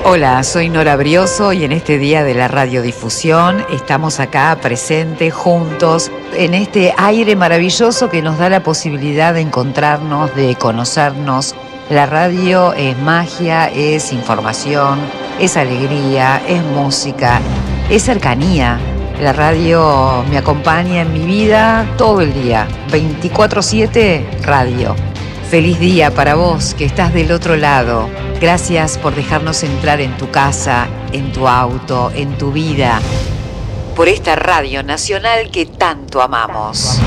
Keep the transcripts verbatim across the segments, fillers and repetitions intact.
Hola, soy Nora Brioso y en este día de la radiodifusión estamos acá presentes, juntos, en este aire maravilloso que nos da la posibilidad de encontrarnos, de conocernos. La radio es magia, es información, es alegría, es música, es cercanía. La radio me acompaña en mi vida todo el día, veinticuatro siete radio. Feliz día para vos que estás del otro lado. Gracias por dejarnos entrar en tu casa, en tu auto, en tu vida, por esta radio nacional que tanto amamos.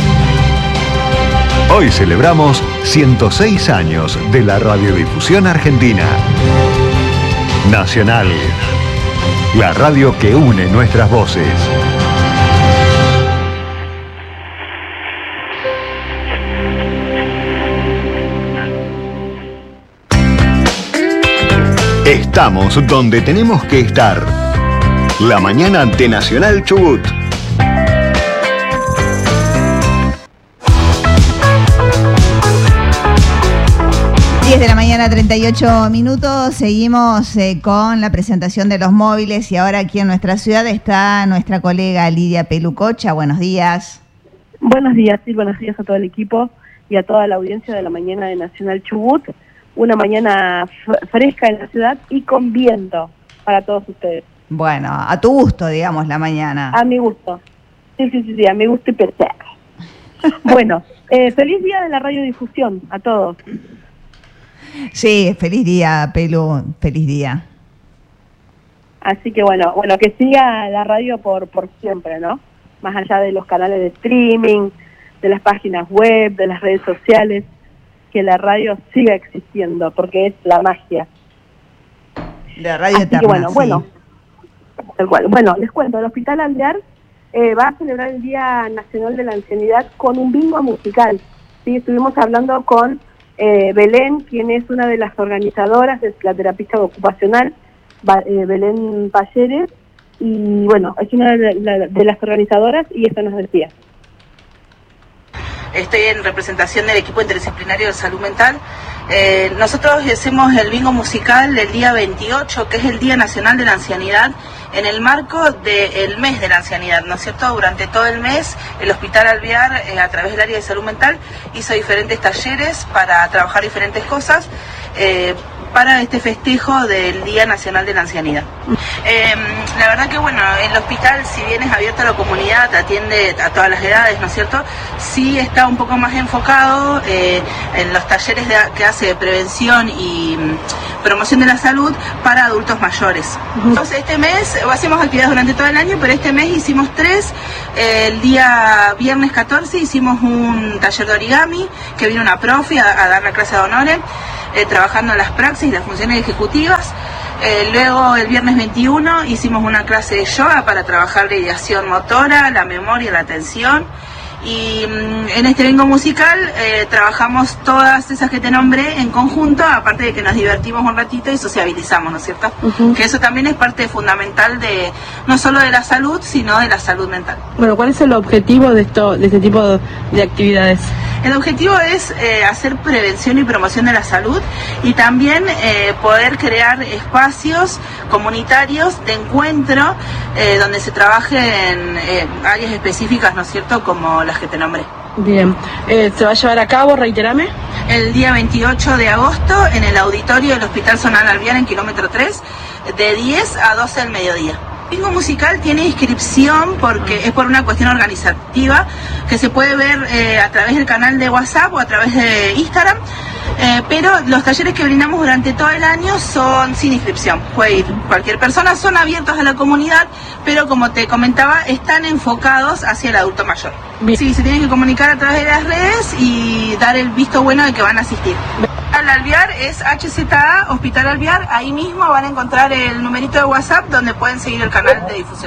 Hoy celebramos ciento seis años de la radiodifusión argentina. Nacional, la radio que une nuestras voces. Estamos donde tenemos que estar. La mañana de Nacional Chubut. diez de la mañana, treinta y ocho minutos. Seguimos eh, con la presentación de los móviles y ahora aquí en nuestra ciudad está nuestra colega Lidia Pelucocha. Buenos días. Buenos días, sí, buenos días a todo el equipo y a toda la audiencia de la mañana de Nacional Chubut. Una mañana fresca en la ciudad y con viento para todos ustedes. Bueno, a tu gusto, digamos, la mañana. A mi gusto. Sí, sí, sí, sí, a mi gusto y pesar. Bueno, eh, feliz día de la radiodifusión a todos. Sí, feliz día, Pelu, feliz día. Así que bueno, bueno, que siga la radio por, por siempre, ¿no? Más allá de los canales de streaming, de las páginas web, de las redes sociales, que la radio siga existiendo, porque es la magia. De la radio Así eterna, que bueno, sí. bueno, tal cual. Bueno, les cuento, el Hospital Alvear eh, va a celebrar el Día Nacional de la Ancianidad con un bingo musical. Sí, estuvimos hablando con eh, Belén, quien es una de las organizadoras, es la terapista ocupacional, ba, eh, Belén Palleres, y bueno, es una de, la, de las organizadoras y esto nos decía. Estoy en representación del equipo interdisciplinario de salud mental. Eh, nosotros hacemos el bingo musical el día veintiocho, que es el Día Nacional de la Ancianidad, en el marco del mes de la ancianidad, ¿no es cierto? Durante todo el mes, el Hospital Alvear, eh, a través del área de salud mental, hizo diferentes talleres para trabajar diferentes cosas, eh, para este festejo del Día Nacional de la Ancianidad. Eh, la verdad que bueno, el hospital, si bien es abierto a la comunidad, atiende a todas las edades, ¿no es cierto? Sí está un poco más enfocado eh, en los talleres de, que hace de prevención y mm, promoción de la salud para adultos mayores. Uh-huh. Entonces este mes, hacemos actividades durante todo el año, pero este mes hicimos tres. Eh, el día viernes catorce hicimos un taller de origami, que vino una profe a, a dar la clase de honores. Eh, trabajando en las praxis y las funciones ejecutivas. Eh, luego el viernes veintiuno hicimos una clase de yoga para trabajar la ideación motora, la memoria y la atención. Y mmm, en este bingo musical eh, trabajamos todas esas que te nombré en conjunto, aparte de que nos divertimos un ratito y sociabilizamos, ¿no es cierto? Uh-huh. Que eso también es parte fundamental de no solo de la salud, sino de la salud mental. Bueno, ¿cuál es el objetivo de esto, de este tipo de, de actividades? El objetivo es eh, hacer prevención y promoción de la salud y también eh, poder crear espacios comunitarios de encuentro eh, donde se trabaje en eh, áreas específicas, ¿no es cierto?, como las que te nombré. Bien, eh, ¿se va a llevar a cabo, reiterame? El día veintiocho de agosto en el auditorio del Hospital Zonal Alvear en kilómetro tres, de diez a doce del mediodía. El bingo musical tiene inscripción porque es por una cuestión organizativa que se puede ver eh, a través del canal de WhatsApp o a través de Instagram, eh, pero los talleres que brindamos durante todo el año son sin inscripción. Puede ir cualquier persona, son abiertos a la comunidad, pero como te comentaba, están enfocados hacia el adulto mayor. Bien. Sí, se tienen que comunicar a través de las redes y dar el visto bueno de que van a asistir. Al Alvear es H Z A Hospital Alvear, ahí mismo van a encontrar el numerito de WhatsApp donde pueden seguir el canal de difusión.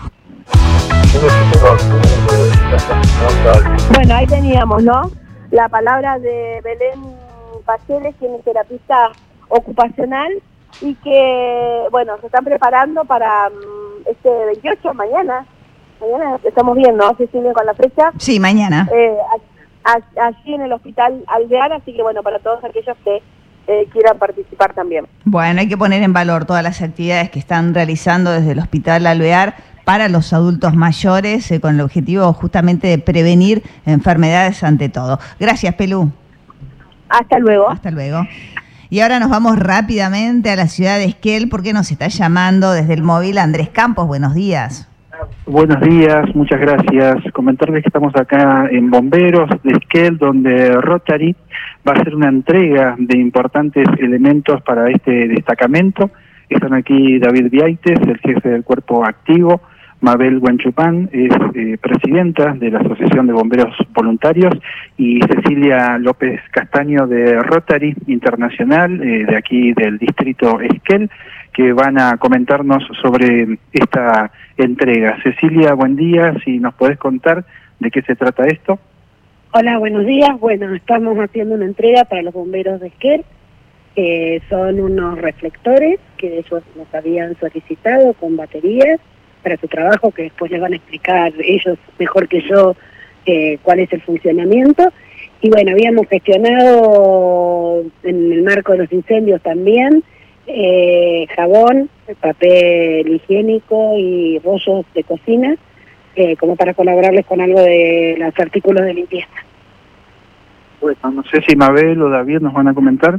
Bueno, ahí teníamos, ¿no? La palabra de Belén Pacheles, quien es terapista ocupacional y que, bueno, se están preparando para um, este veintiocho, mañana. Mañana estamos viendo, ¿no? ¿Se sigue con la fecha? Sí, mañana. Eh, allí en el Hospital Alvear, así que bueno, para todos aquellos que eh, quiera participar también. Bueno, hay que poner en valor todas las actividades que están realizando desde el Hospital Alvear para los adultos mayores, eh, con el objetivo justamente de prevenir enfermedades ante todo. Gracias, Pelú. Hasta luego. Hasta luego. Y ahora nos vamos rápidamente a la ciudad de Esquel porque nos está llamando desde el móvil Andrés Campos. Buenos días. Buenos días, muchas gracias. Comentarles que estamos acá en Bomberos de Esquel, donde Rotary va a hacer una entrega de importantes elementos para este destacamento. Están aquí David Viaites, el jefe del cuerpo activo, Mabel Huenchupán, es eh, presidenta de la Asociación de Bomberos Voluntarios, y Cecilia López Castaño de Rotary Internacional, eh, de aquí del distrito Esquel, que van a comentarnos sobre esta entrega. Cecilia, buen día, si nos podés contar de qué se trata esto. Hola, buenos días. Bueno, estamos haciendo una entrega para los bomberos de Esquel, que son unos reflectores que ellos nos habían solicitado con baterías para su trabajo, que después les van a explicar ellos mejor que yo eh, cuál es el funcionamiento. Y bueno, habíamos gestionado en el marco de los incendios también eh, jabón, papel higiénico y rollos de cocina, eh, como para colaborarles con algo de los artículos de limpieza. Bueno, no sé si Mabel o David nos van a comentar.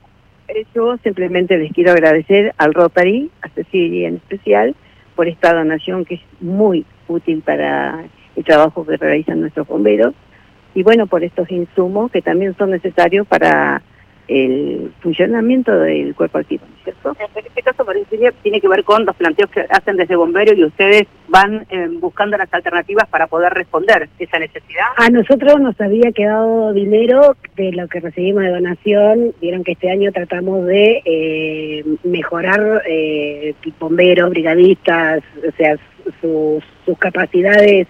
Yo simplemente les quiero agradecer al Rotary, a Cecilia en especial, por esta donación que es muy útil para el trabajo que realizan nuestros bomberos, y bueno, por estos insumos que también son necesarios para el funcionamiento del cuerpo activo, ¿no es cierto? En este caso, María, tiene que ver con los planteos que hacen desde bomberos y ustedes van eh, buscando las alternativas para poder responder esa necesidad. A nosotros nos había quedado dinero de lo que recibimos de donación. Vieron que este año tratamos de eh, mejorar eh, bomberos, brigadistas, o sea, sus, sus capacidades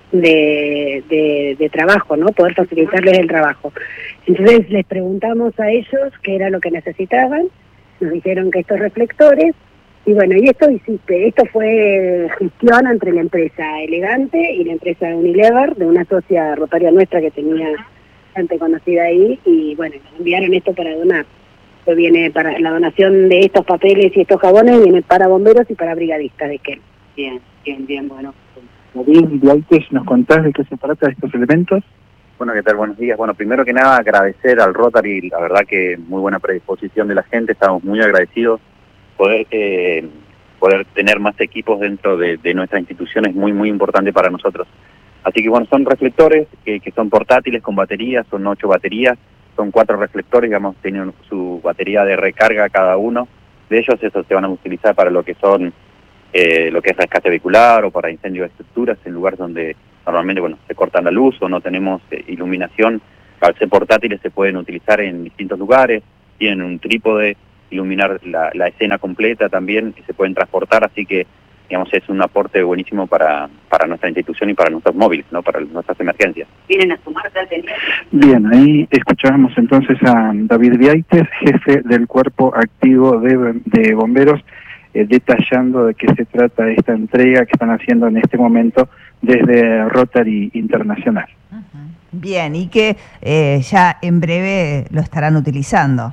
de, de, de trabajo, ¿no? Poder facilitarles el trabajo. Entonces les preguntamos a ellos qué era lo que necesitaban, nos dijeron que estos reflectores, y bueno, y esto hiciste, esto fue gestión entre la empresa Elegante y la empresa Unilever, de una socia rotaria nuestra que tenía gente conocida ahí, y bueno, nos enviaron esto para donar. Esto viene para la donación de estos papeles y estos jabones, viene para bomberos y para brigadistas de Esquel. Bien, bien, bien, bueno. David Viaites, ¿nos contás de qué se trata de estos elementos? Bueno, ¿qué tal? Buenos días. Bueno, primero que nada agradecer al Rotary, la verdad que muy buena predisposición de la gente, estamos muy agradecidos. Poder eh, poder tener más equipos dentro de, de nuestra institución es muy, muy importante para nosotros. Así que bueno, son reflectores que, que son portátiles con baterías, son ocho baterías, son cuatro reflectores, digamos, tienen su batería de recarga cada uno. De ellos esos se van a utilizar para lo que son, eh, lo que es rescate vehicular o para incendios de estructuras en lugares donde normalmente, bueno, se corta la luz o no tenemos eh, iluminación. Al ser portátiles se pueden utilizar en distintos lugares, tienen un trípode, iluminar la, la escena completa también, y se pueden transportar, así que, digamos, es un aporte buenísimo para, para nuestra institución y para nuestros móviles, ¿no? Para nuestras emergencias. ¿Vienen a sumarse al teniente? Bien, ahí escuchábamos entonces a David Viaites, jefe del cuerpo activo de, de bomberos, eh, detallando de qué se trata esta entrega que están haciendo en este momento desde Rotary Internacional. Uh-huh. Bien, y que eh, ya en breve lo estarán utilizando.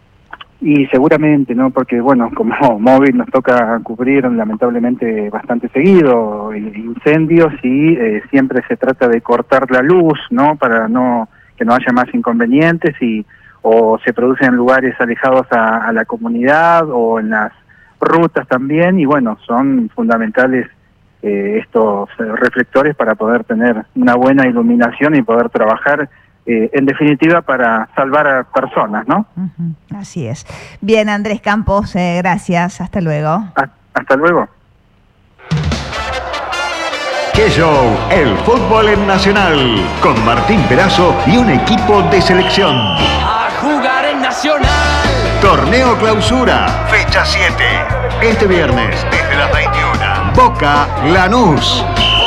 Y seguramente, ¿no? Porque, bueno, como móvil nos toca cubrir lamentablemente bastante seguido incendios y eh, siempre se trata de cortar la luz, ¿no? Para no que no haya más inconvenientes, y o se producen en lugares alejados a, a la comunidad o en las rutas también, y bueno, son fundamentales eh, estos reflectores para poder tener una buena iluminación y poder trabajar Eh, en definitiva para salvar a personas, ¿no? Uh-huh. Así es. Bien, Andrés Campos, eh, gracias. Hasta luego. A- hasta luego. ¡Qué show! El fútbol en Nacional, con Martín Perazo y un equipo de selección. A jugar en Nacional. Torneo Clausura, fecha siete. Este viernes, desde las veintiuna. Boca Lanús.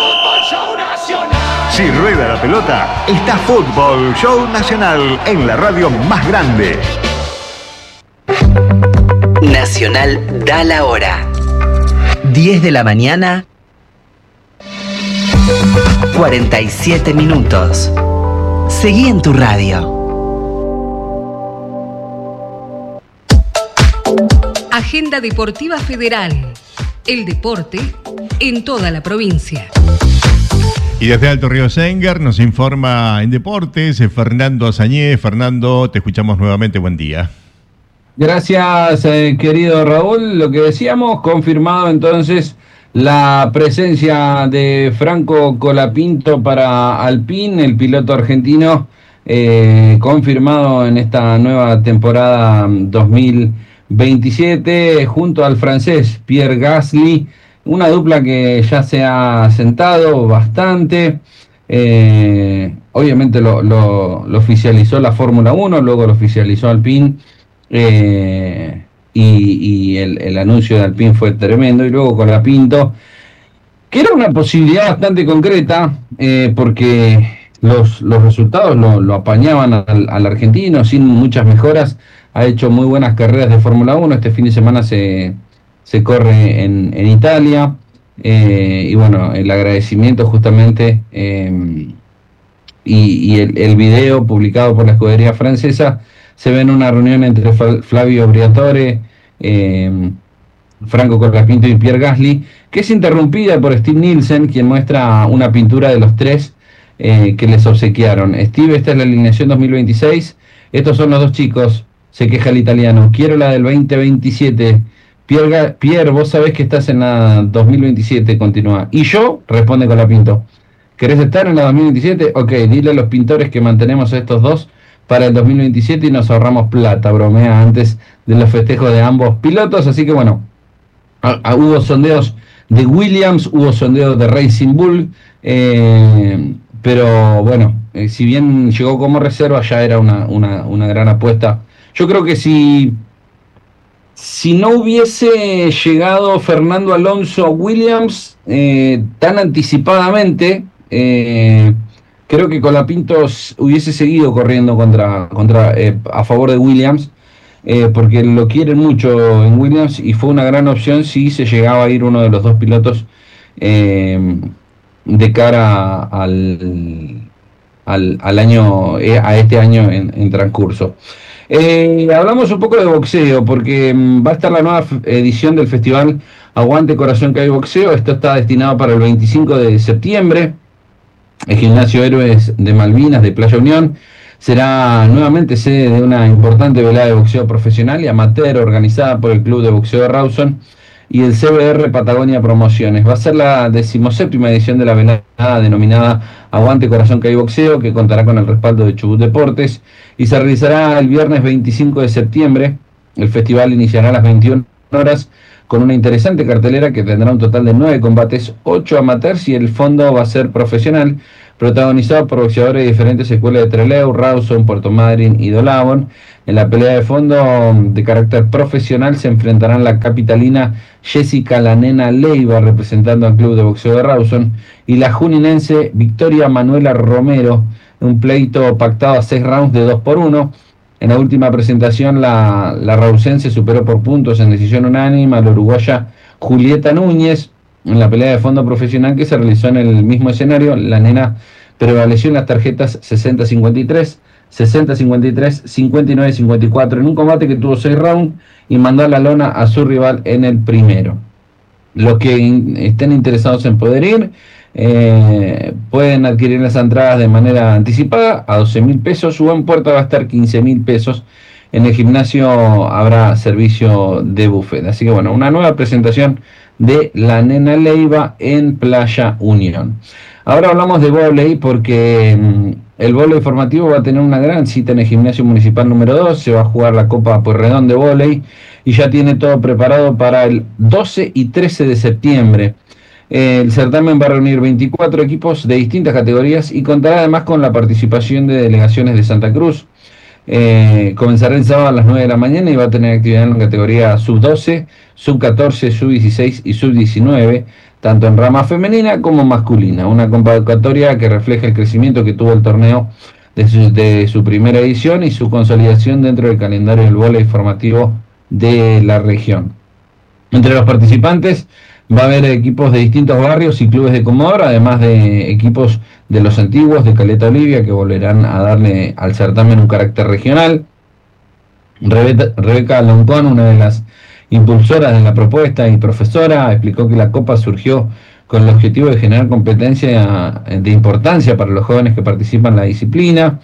Si rueda la pelota, está Fútbol Show Nacional en la radio más grande. Nacional da la hora. diez de la mañana, cuarenta y siete minutos. Seguí en tu radio. Agenda Deportiva Federal. El deporte en toda la provincia. Y desde Alto Río Sengar nos informa en deportes Fernando Azañez. Fernando, te escuchamos nuevamente. Buen día. Gracias, eh, querido Raúl. Lo que decíamos, confirmado entonces la presencia de Franco Colapinto para Alpine, el piloto argentino, eh, confirmado en esta nueva temporada dos mil veintisiete, junto al francés Pierre Gasly, una dupla que ya se ha sentado bastante. Eh, obviamente lo, lo, lo oficializó la Fórmula uno, luego lo oficializó Alpine. Eh, y, y el, el anuncio de Alpine fue tremendo, y luego Colapinto, que era una posibilidad bastante concreta, eh, porque los, los resultados lo, lo apañaban al, al argentino sin muchas mejoras. Ha hecho muy buenas carreras de Fórmula uno, este fin de semana se, se corre en, en Italia, eh, y bueno, el agradecimiento justamente, eh, y, y el, el video publicado por la escudería francesa se ve en una reunión entre Flavio Briatore, eh, Franco Colapinto y Pierre Gasly, que es interrumpida por Steve Nielsen, quien muestra una pintura de los tres eh, que les obsequiaron. Steve, esta es la alineación dos mil veintiséis, estos son los dos chicos, se queja el italiano, quiero la del veinte veintisiete. Pierre, Pierre, vos sabés que estás en la dos mil veintisiete, continúa. Y yo, responde Colapinto, ¿querés estar en la dos mil veintisiete? Ok, dile a los pintores que mantenemos a estos dos para el dos mil veintisiete y nos ahorramos plata, bromea antes de los festejos de ambos pilotos. Así que bueno, a, a, hubo sondeos de Williams, hubo sondeos de Racing Bull, eh, pero bueno, eh, si bien llegó como reserva, ya era una, una, una gran apuesta. Yo creo que si, si no hubiese llegado Fernando Alonso a Williams eh, tan anticipadamente, eh, creo que Colapinto hubiese seguido corriendo contra, contra eh, a favor de Williams, eh, porque lo quieren mucho en Williams, y fue una gran opción si se llegaba a ir uno de los dos pilotos eh, de cara al, al, al año, eh, a este año en, en transcurso. Eh, hablamos un poco de boxeo, porque va a estar la nueva edición del festival Aguante Corazón que hay Boxeo. Esto está destinado para el veinticinco de septiembre. El Gimnasio Héroes de Malvinas de Playa Unión será nuevamente sede de una importante velada de boxeo profesional y amateur organizada por el Club de Boxeo de Rawson y el C B R Patagonia Promociones. Va a ser la decimoséptima edición de la velada denominada Aguante Corazón que hay Boxeo, que contará con el respaldo de Chubut Deportes y se realizará el viernes veinticinco de septiembre. El festival iniciará a las veintiuna horas con una interesante cartelera que tendrá un total de nueve combates, ocho amateurs y el fondo va a ser profesional, protagonizado por boxeadores de diferentes escuelas de Trelew, Rawson, Puerto Madryn y Dolabón. En la pelea de fondo de carácter profesional se enfrentarán la capitalina Jessica La Nena Leiva, representando al Club de Boxeo de Rawson, y la juninense Victoria Manuela Romero, un pleito pactado a seis rounds de dos por uno. En la última presentación, la, la rausense superó por puntos en decisión unánime a la uruguaya Julieta Núñez. En la pelea de fondo profesional que se realizó en el mismo escenario, la nena prevaleció en las tarjetas sesenta cincuenta y tres, sesenta cincuenta y tres, cincuenta y nueve cincuenta y cuatro en un combate que tuvo seis rounds y mandó a la lona a su rival en el primero. Los que in, estén interesados en poder ir, Eh, pueden adquirir las entradas de manera anticipada a doce mil pesos o en puerta va a estar quince mil pesos. En el gimnasio habrá servicio de buffet. Así que bueno, una nueva presentación de La Nena Leiva en Playa Unión. Ahora hablamos de vóley, porque mmm, el vóley formativo va a tener una gran cita en el gimnasio municipal número dos. Se va a jugar la Copa Pueyrredón de vóley y ya tiene todo preparado para el doce y trece de septiembre. El certamen va a reunir veinticuatro equipos de distintas categorías y contará además con la participación de delegaciones de Santa Cruz. Eh, comenzará el sábado a las nueve de la mañana y va a tener actividad en la categoría sub doce, sub catorce, sub dieciséis y sub diecinueve, tanto en rama femenina como masculina. Una convocatoria que refleja el crecimiento que tuvo el torneo de su, de su primera edición y su consolidación dentro del calendario del vóley formativo de la región. Entre los participantes va a haber equipos de distintos barrios y clubes de Comodoro, además de equipos de los antiguos de Caleta Olivia, que volverán a darle al certamen un carácter regional. Rebeca, Rebeca Loncón, una de las impulsora de la propuesta y profesora, explicó que la Copa surgió con el objetivo de generar competencia de importancia para los jóvenes que participan en la disciplina.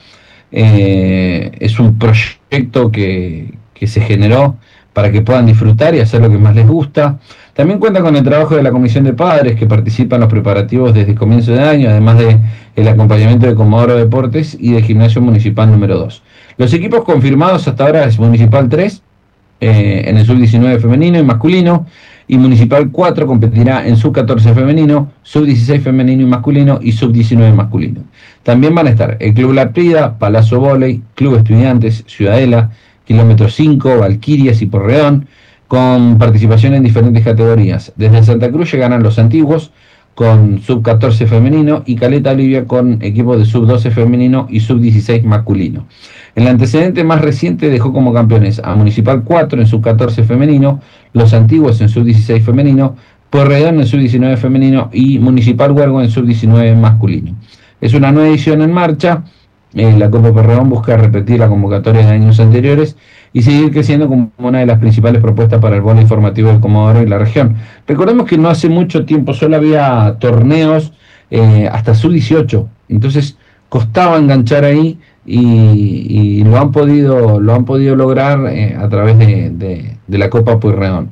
Eh, es un proyecto que, que se generó para que puedan disfrutar y hacer lo que más les gusta. También cuenta con el trabajo de la Comisión de Padres, que participa en los preparativos desde el comienzo de año, además de el acompañamiento de Comodoro Deportes y de Gimnasio Municipal número dos. Los equipos confirmados hasta ahora es Municipal tres, eh, en el sub diecinueve femenino y masculino, y Municipal cuatro competirá en sub catorce femenino, sub dieciséis femenino y masculino y sub diecinueve masculino. También van a estar el Club La Prida, Palazzo Voley, Club Estudiantes, Ciudadela, Kilómetro cinco, Valquirias y Porredón, con participación en diferentes categorías. Desde Santa Cruz llegarán los antiguos con sub catorce femenino y Caleta Olivia con equipos de sub doce femenino y sub dieciséis masculino. El antecedente más reciente dejó como campeones a Municipal cuatro en sub catorce femenino, los antiguos en sub dieciséis femenino, Porredón en sub diecinueve femenino y Municipal Huergo en sub diecinueve masculino. Es una nueva edición en marcha. Eh, la Copa Porredón busca repetir la convocatoria de años anteriores y seguir creciendo como una de las principales propuestas para el voleibol informativo del Comodoro y la región. Recordemos que no hace mucho tiempo solo había torneos eh, hasta sub dieciocho, entonces costaba enganchar ahí y, y lo han podido lo han podido lograr eh, a través de, de, de la Copa Pueyrredón.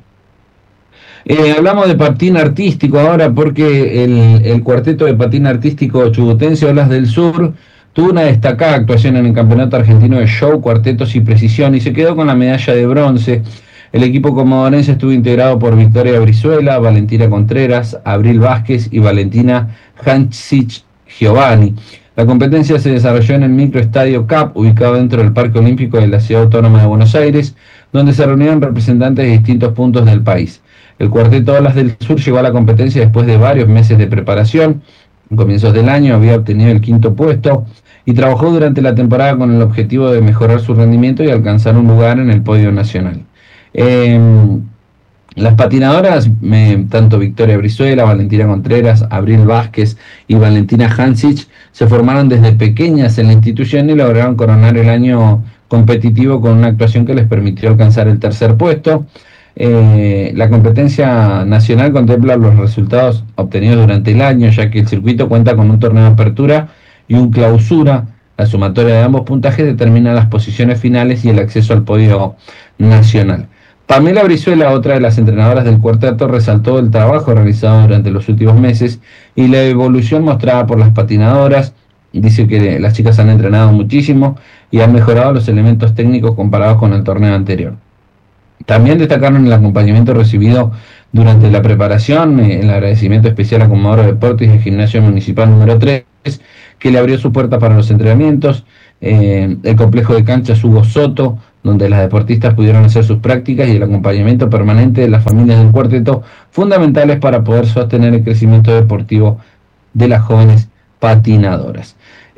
Eh, hablamos de patín artístico ahora porque el, el cuarteto de patín artístico chubutense Olas del Sur tuvo una destacada actuación en el Campeonato Argentino de Show, Cuartetos y Precisión y se quedó con la medalla de bronce. El equipo comodorense estuvo integrado por Victoria Brizuela, Valentina Contreras, Abril Vázquez y Valentina Hancic Giovanni. La competencia se desarrolló en el microestadio C A P, ubicado dentro del Parque Olímpico de la Ciudad Autónoma de Buenos Aires, donde se reunieron representantes de distintos puntos del país. El cuarteto Olas del Sur llegó a la competencia después de varios meses de preparación. En comienzos del año había obtenido el quinto puesto y trabajó durante la temporada con el objetivo de mejorar su rendimiento y alcanzar un lugar en el podio nacional. Eh, las patinadoras, eh, tanto Victoria Brizuela, Valentina Contreras, Abril Vázquez y Valentina Hancic, se formaron desde pequeñas en la institución y lograron coronar el año competitivo con una actuación que les permitió alcanzar el tercer puesto. Eh, la competencia nacional contempla los resultados obtenidos durante el año, ya que el circuito cuenta con un torneo de apertura y un clausura. La sumatoria de ambos puntajes determina las posiciones finales y el acceso al podio nacional. Pamela Brizuela, otra de las entrenadoras del cuarteto, resaltó el trabajo realizado durante los últimos meses y la evolución mostrada por las patinadoras. Dice que las chicas han entrenado muchísimo y han mejorado los elementos técnicos comparados con el torneo anterior. También destacaron el acompañamiento recibido durante la preparación, eh, el agradecimiento especial a Comodoro Deportes y el Gimnasio Municipal número tres, que le abrió su puerta para los entrenamientos, eh, el complejo de canchas Hugo Soto, donde las deportistas pudieron hacer sus prácticas, y el acompañamiento permanente de las familias del cuarteto, fundamentales para poder sostener el crecimiento deportivo de las jóvenes patinadoras.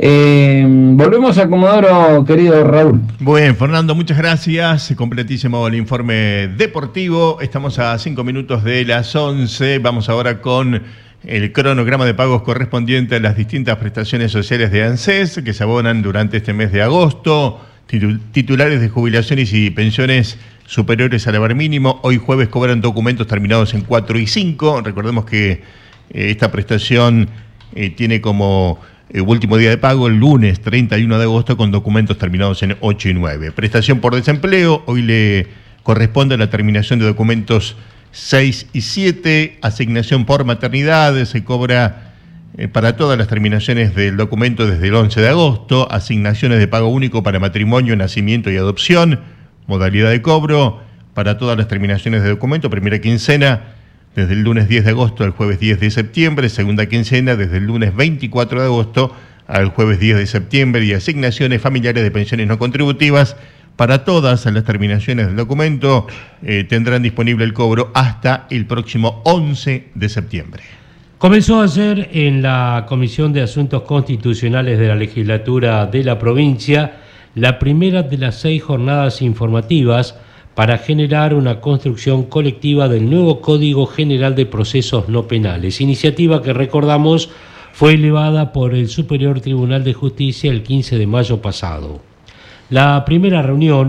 Eh, volvemos a Comodoro, querido Raúl. Bueno, Fernando, muchas gracias. Completísimo el informe deportivo. Estamos a cinco minutos de las once. Vamos ahora con el cronograma de pagos correspondiente a las distintas prestaciones sociales de ANSES que se abonan durante este mes de agosto. Titulares de jubilaciones y pensiones superiores al haber mínimo hoy jueves cobran documentos terminados en cuatro y cinco. Recordemos que eh, esta prestación eh, tiene como eh, último día de pago el lunes treinta y uno de agosto con documentos terminados en ocho y nueve. Prestación por desempleo, hoy le corresponde la terminación de documentos seis y siete. Asignación por maternidad se cobra Eh, para todas las terminaciones del documento desde el once de agosto, asignaciones de pago único para matrimonio, nacimiento y adopción, modalidad de cobro, para todas las terminaciones de documento, primera quincena desde el lunes diez de agosto al jueves diez de septiembre, segunda quincena desde el lunes veinticuatro de agosto al jueves diez de septiembre, y asignaciones familiares de pensiones no contributivas para todas las terminaciones del documento, eh, tendrán disponible el cobro hasta el próximo once de septiembre. Comenzó ayer en la Comisión de Asuntos Constitucionales de la Legislatura de la provincia la primera de las seis jornadas informativas para generar una construcción colectiva del nuevo Código General de Procesos No Penales, iniciativa que, recordamos, fue elevada por el Superior Tribunal de Justicia el quince de mayo pasado. La primera reunión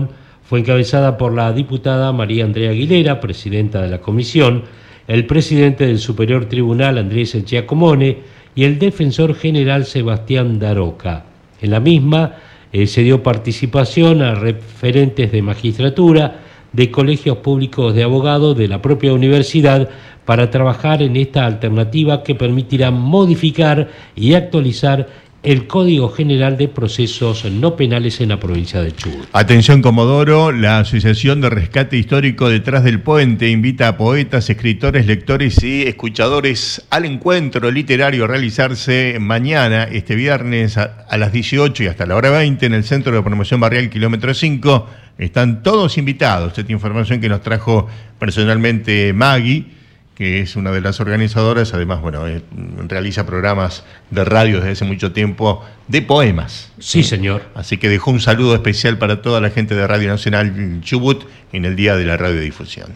Fue encabezada por la diputada María Andrea Aguilera, presidenta de la comisión, el presidente del Superior Tribunal Andrés Giacomone y el defensor general Sebastián Daroca. En la misma eh, se dio participación a referentes de magistratura, de colegios públicos de abogados de la propia universidad para trabajar en esta alternativa que permitirá modificar y actualizar el Código General de Procesos No Penales en la provincia de Chubut. Atención Comodoro, la Asociación de Rescate Histórico Detrás del Puente invita a poetas, escritores, lectores y escuchadores al encuentro literario a realizarse mañana, este viernes a, a las dieciocho y hasta la hora veinte en el Centro de Promoción Barrial Kilómetro cinco. Están todos invitados. Esta información que nos trajo personalmente Maggie, que es una de las organizadoras. Además, bueno, eh, realiza programas de radio desde hace mucho tiempo de poemas. Sí, señor. Así que dejó un saludo especial para toda la gente de Radio Nacional Chubut en el Día de la Radiodifusión.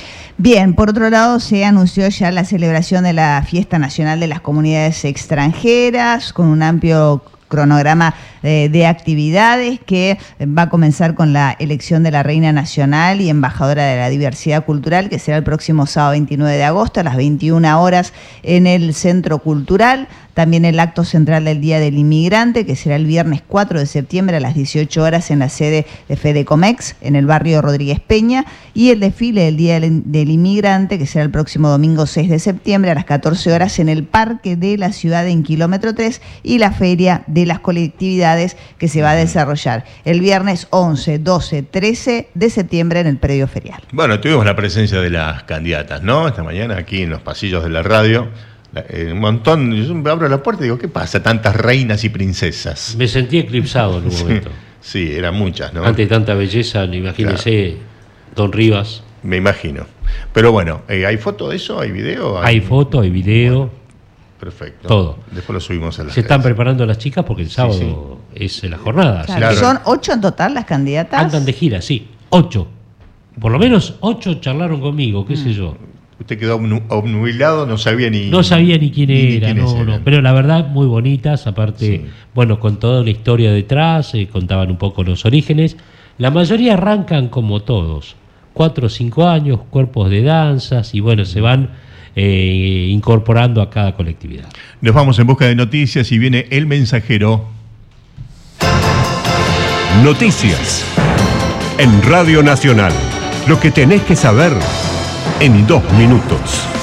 Bien, por otro lado, se anunció ya la celebración de la Fiesta Nacional de las Comunidades Extranjeras, con un amplio cronograma eh, de actividades que va a comenzar con la elección de la Reina Nacional y Embajadora de la Diversidad Cultural, que será el próximo sábado veintinueve de agosto a las veintiuna horas en el Centro Cultural. También el acto central del Día del Inmigrante, que será el viernes cuatro de septiembre a las dieciocho horas en la sede de Fedecomex, en el barrio Rodríguez Peña, y el desfile del Día del Inmigrante, que será el próximo domingo seis de septiembre a las catorce horas en el Parque de la Ciudad en Kilómetro tres, y la Feria de las Colectividades, que se va a desarrollar el viernes once, doce, trece de septiembre en el predio ferial. Bueno, tuvimos la presencia de las candidatas, ¿no? Esta mañana aquí en los pasillos de la radio. Un montón, yo abro la puerta y digo, ¿qué pasa? Tantas reinas y princesas. Me sentí eclipsado en un momento. Sí, eran muchas, ¿no? Ante tanta belleza, imagínese, claro. Don Rivas. Me imagino. Pero bueno, eh, ¿hay foto de eso? ¿Hay video? Hay, hay foto, hay video. Bueno, perfecto. Todo. Después lo subimos a las Se redes. Están preparando las chicas porque el sábado sí, sí. es la jornada. Claro. Claro. ¿Son ocho en total las candidatas? Andan de gira, sí. Ocho. Por lo menos ocho charlaron conmigo, qué mm. sé yo. Usted quedó obnubilado, no sabía ni... No sabía ni quién ni, era, ni no, no, pero la verdad muy bonitas, aparte, sí. bueno, con toda una historia detrás, eh, contaban un poco los orígenes. La mayoría arrancan como todos, cuatro o cinco años, cuerpos de danzas, y bueno, se van eh, incorporando a cada colectividad. Nos vamos en busca de noticias y viene El Mensajero. Noticias en Radio Nacional. Lo que tenés que saber en dos minutos.